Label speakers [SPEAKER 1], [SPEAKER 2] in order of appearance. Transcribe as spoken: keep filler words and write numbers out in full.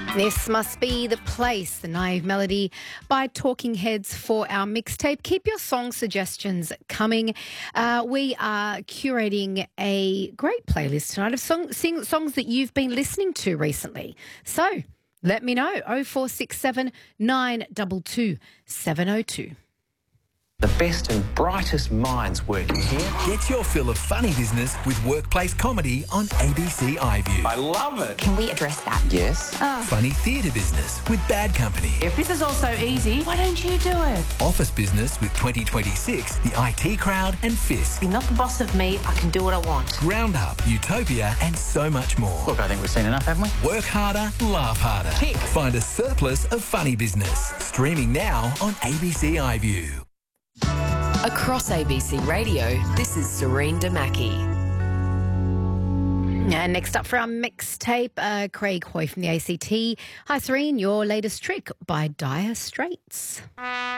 [SPEAKER 1] This must be the place, the Naive Melody by Talking Heads for our mixtape. Keep your song suggestions coming. Uh, we are curating a great playlist tonight of song, sing, songs that you've been listening to recently. So let me know, oh four six seven, nine two two, seven oh two.
[SPEAKER 2] The best and brightest minds working here.
[SPEAKER 3] Get your fill of funny business with workplace comedy on A B C iView.
[SPEAKER 2] I love it.
[SPEAKER 4] Can we address that?
[SPEAKER 2] Yes.
[SPEAKER 4] Oh.
[SPEAKER 3] Funny theatre business with Bad Company.
[SPEAKER 5] If this is all so easy, why don't you do it?
[SPEAKER 3] Office business with twenty twenty-six, the I T Crowd and Fisk.
[SPEAKER 5] You're not the boss of me. I can do what I want.
[SPEAKER 3] Roundup, Utopia and so much more.
[SPEAKER 2] Look, I think we've seen enough, haven't we?
[SPEAKER 3] Work harder, laugh harder.
[SPEAKER 2] Tick.
[SPEAKER 3] Find a surplus of funny business. Streaming now on A B C iView.
[SPEAKER 6] Across A B C Radio, this is Serene Damaki.
[SPEAKER 1] And next up for our mixtape, uh, Craig Hoy from the A C T. Hi, Serene, your latest trick by Dire Straits.